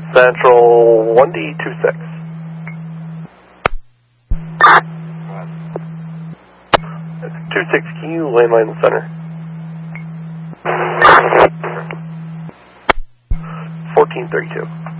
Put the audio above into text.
Central 1D26. That's 26, can you landmine the center? 1432.